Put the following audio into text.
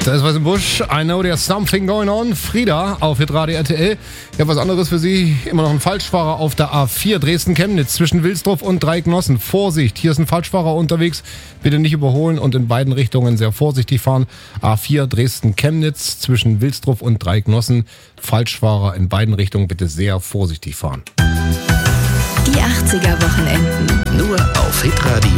Da ist was im Busch. I know there's something going on. Frieda auf Hitradio RTL. Ja, was anderes für Sie. Immer noch ein Falschfahrer auf der A4 Dresden-Chemnitz zwischen Wilsdruff und Dreignossen. Vorsicht, hier ist ein Falschfahrer unterwegs. Bitte nicht überholen und in beiden Richtungen sehr vorsichtig fahren. A4 Dresden-Chemnitz zwischen Wilsdruff und Dreignossen. Falschfahrer in beiden Richtungen bitte sehr vorsichtig fahren. Die 80er Wochenenden. Nur auf Hitradio